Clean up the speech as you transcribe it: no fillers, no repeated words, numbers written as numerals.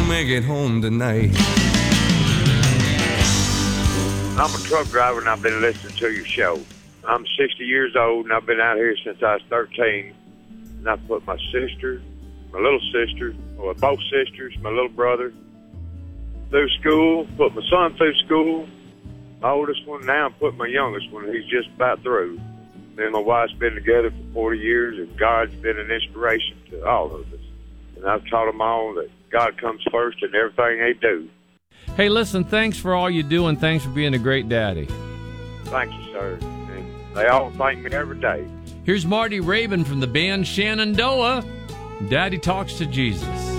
make it home tonight. I'm a truck driver, and I've been listening to your show. I'm 60 years old, and I've been out here since I was 13. And I put my sister, my little sister, or both sisters, my little brother, through school, put my son through school. My oldest one now, put my youngest one, he's just about through. Me and my wife's been together for 40 years, and God's been an inspiration to all of us. And I've taught them all that God comes first in everything they do. Hey, listen, thanks for all you do, and thanks for being a great daddy. Thank you, sir. And they all thank me every day. Here's Marty Raybon from the band Shenandoah. Daddy Talks to Jesus.